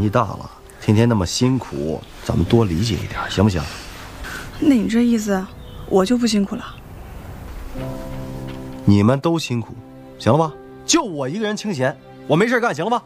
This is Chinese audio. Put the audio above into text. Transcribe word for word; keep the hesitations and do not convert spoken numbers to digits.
纪大了，天天那么辛苦，咱们多理解一点，行不行？ 那你这意思，我就不辛苦了？ 你们都辛苦，行了吧？就我一个人清闲，我没事干，行了吧？